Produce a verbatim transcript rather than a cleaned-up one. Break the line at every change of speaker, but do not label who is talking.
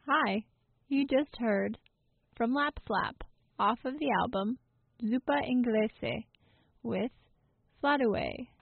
Hi, you just heard from Lap Slap off of the album Zuppa Inglese with Flataway.